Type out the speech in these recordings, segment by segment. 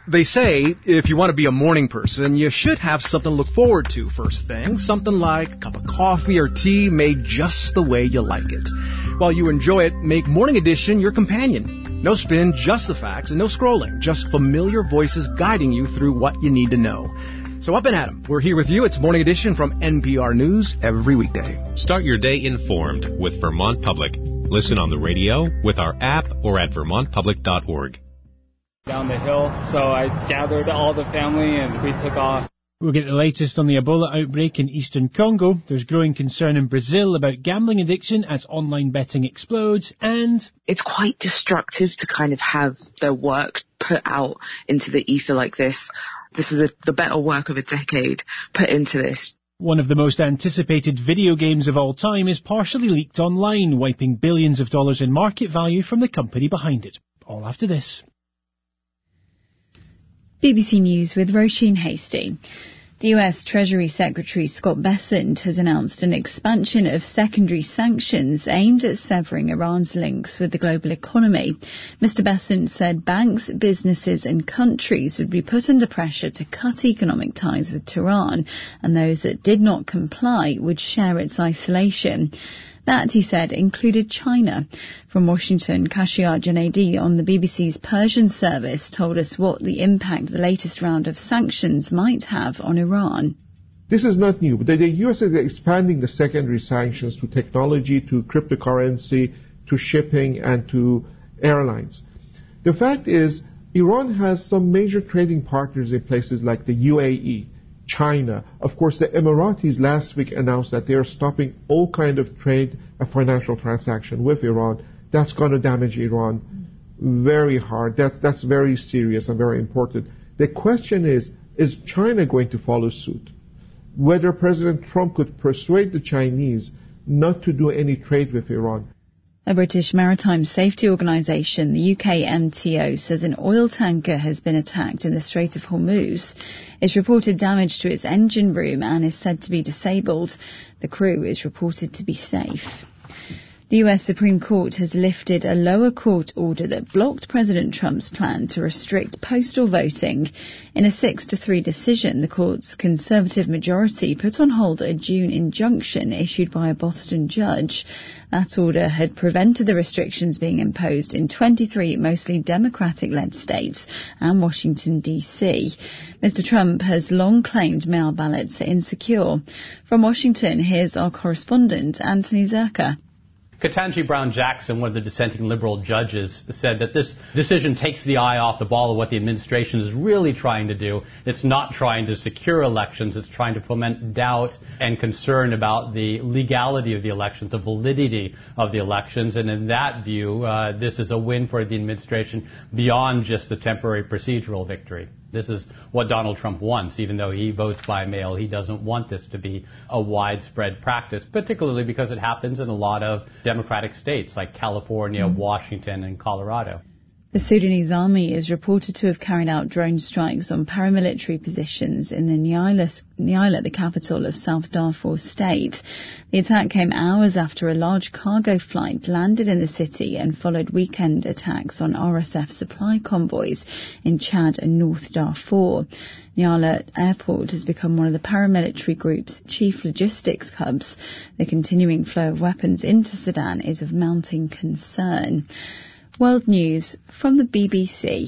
They say if you want to be a morning person, you should have something to look forward to first thing. Something like a cup of coffee or tea made just the way you like it. While you enjoy it, make Morning Edition your companion. No spin, just the facts, and no scrolling. Just familiar voices guiding you through what you need to know. So up and at 'em. We're here with you. It's Morning Edition from NPR News every weekday. Start your day informed with Vermont Public. Listen on the radio, with our app, or at vermontpublic.org. Down the hill, so I gathered all the family and we took off. We'll get the latest on the Ebola outbreak in eastern Congo. There's growing concern in Brazil about gambling addiction as online betting explodes, and it's quite destructive to kind of have their work put out into the ether like this. This is the better work of a decade put into this. One of the most anticipated video games of all time is partially leaked online, wiping billions of dollars in market value from the company behind it. All after this. BBC News with Roisin Hasty. The US Treasury Secretary Scott Bessent has announced an expansion of secondary sanctions aimed at severing Iran's links with the global economy. Mr. Bessent said banks, businesses and countries would be put under pressure to cut economic ties with Tehran, and those that did not comply would share its isolation. That, he said, included China. From Washington, Kashia Janedi on the BBC's Persian service told us what the impact the latest round of sanctions might have on Iran. This is not new. The U.S. is expanding the secondary sanctions to technology, to cryptocurrency, to shipping, and to airlines. The fact is, Iran has some major trading partners in places like the UAE, China. Of course, the Emiratis last week announced that they are stopping all kind of trade and financial transaction with Iran. That's going to damage Iran very hard. That's very serious and very important. The question is China going to follow suit? Whether President Trump could persuade the Chinese not to do any trade with Iran. A British maritime safety organisation, the UK MTO, says an oil tanker has been attacked in the Strait of Hormuz. It's reported damage to its engine room and is said to be disabled. The crew is reported to be safe. The US Supreme Court has lifted a lower court order that blocked President Trump's plan to restrict postal voting. In a 6-3 decision, the court's conservative majority put on hold a June injunction issued by a Boston judge. That order had prevented the restrictions being imposed in 23 mostly Democratic-led states and Washington, D.C. Mr. Trump has long claimed mail ballots are insecure. From Washington, here's our correspondent, Anthony Zerka. Ketanji Brown Jackson, one of the dissenting liberal judges, said that this decision takes the eye off the ball of what the administration is really trying to do. It's not trying to secure elections. It's trying to foment doubt and concern about the legality of the elections, the validity of the elections. And in that view, this is a win for the administration beyond just the temporary procedural victory. This is what Donald Trump wants. Even though he votes by mail, he doesn't want this to be a widespread practice, particularly because it happens in a lot of Democratic states like California, Washington, and Colorado. The Sudanese army is reported to have carried out drone strikes on paramilitary positions in the Nyala, the capital of South Darfur state. The attack came hours after a large cargo flight landed in the city and followed weekend attacks on RSF supply convoys in Chad and North Darfur. Nyala Airport has become one of the paramilitary group's chief logistics hubs. The continuing flow of weapons into Sudan is of mounting concern. World News from the BBC.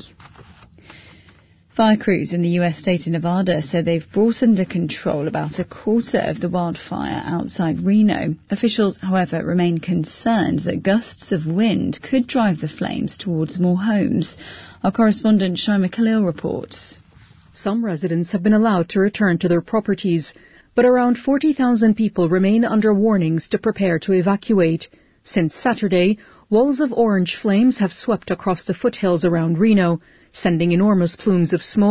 Fire crews in the US state of Nevada say they've brought under control about a quarter of the wildfire outside Reno. Officials, however, remain concerned that gusts of wind could drive the flames towards more homes. Our correspondent Shaima Khalil reports. Some residents have been allowed to return to their properties, but around 40,000 people remain under warnings to prepare to evacuate. Since Saturday, walls of orange flames have swept across the foothills around Reno, sending enormous plumes of smoke